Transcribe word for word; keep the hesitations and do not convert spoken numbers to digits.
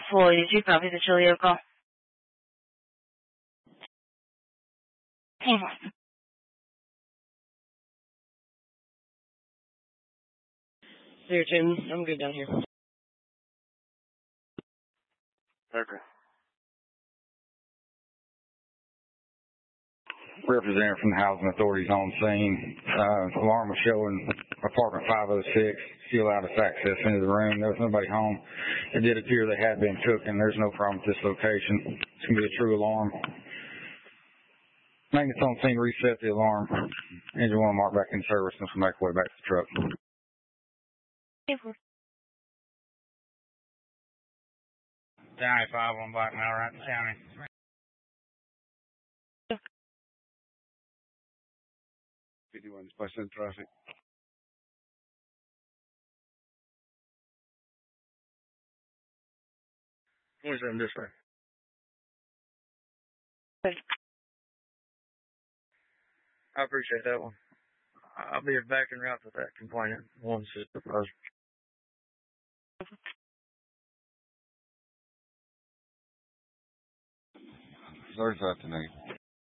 four eighty-two, copy the Chilio call. Hang on. Here, Tim. I'm good down here. Okay. Representative from the Housing Authority's on scene. Uh, alarm was showing apartment five oh six. She allowed us access into the room. There was nobody home. It did appear they had been cooking. There's no problem with this location. It's going to be a true alarm. Maintenance on scene, reset the alarm. Engine one mark back in service and we'll make our way back to the truck. ninety-five on Black Mile, right in the county. fifty-one displaced in traffic. Where's that this way? I appreciate that one. I'll be back en route with that complainant once it's proposed. Thirty-five to nine.